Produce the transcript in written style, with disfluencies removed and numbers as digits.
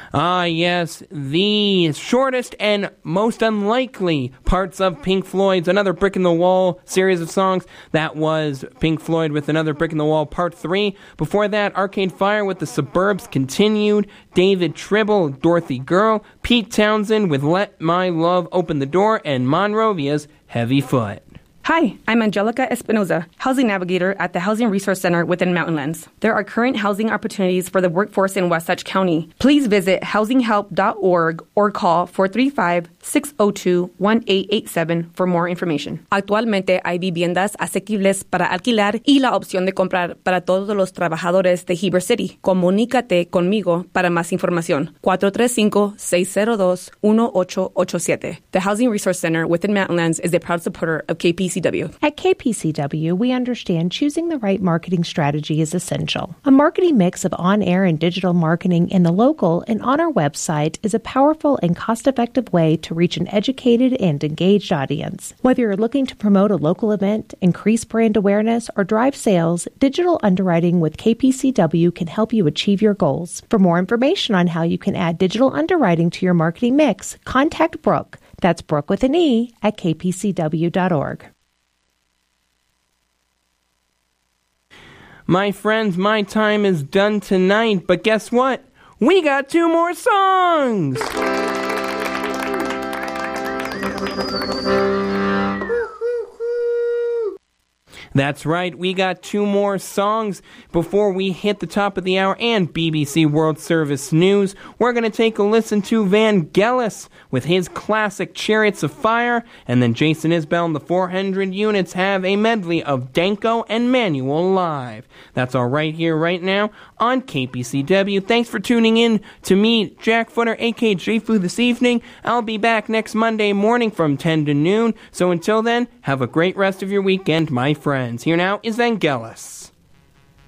Ah, yes, the shortest and most unlikely parts of Pink Floyd's Another Brick in the Wall series of songs. That was Pink Floyd with Another Brick in the Wall Part 3. Before that, Arcade Fire with The Suburbs Continued, David Tribble, Dorothy Girl, Pete Townsend with Let My Love Open the Door, and Monrovia's Heavy Foot. Hi, I'm Angelica Espinoza, Housing Navigator at the Housing Resource Center within Mountainlands. There are current housing opportunities for the workforce in Wasatch County. Please visit housinghelp.org or call 435-602-1887 for more information. Actualmente hay viviendas asequibles para alquilar y la opción de comprar para todos los trabajadores de Heber City. Comunícate conmigo para más información. 435-602-1887. The Housing Resource Center within Mountainlands is a proud supporter of KPCW. At KPCW, we understand choosing the right marketing strategy is essential. A marketing mix of on-air and digital marketing in the local and on our website is a powerful and cost-effective way to reach an educated and engaged audience. Whether you're looking to promote a local event, increase brand awareness, or drive sales, digital underwriting with KPCW can help you achieve your goals. For more information on how you can add digital underwriting to your marketing mix, contact Brooke. That's Brooke with an E at kpcw.org. My friends, my time is done tonight, but guess what? We got 2 more songs! That's right, we got 2 more songs before we hit the top of the hour and BBC World Service News. We're going to take a listen to Vangelis with his classic Chariots of Fire, and then Jason Isbell and the 400 Units have a medley of Danko and Manuel live. That's all right here, right now, on KPCW. Thanks for tuning in to me, Jack Footer, a.k.a. J-Fu, this evening. I'll be back next Monday morning from 10 to noon, so until then, have a great rest of your weekend, my friends. Here now is Vangelis.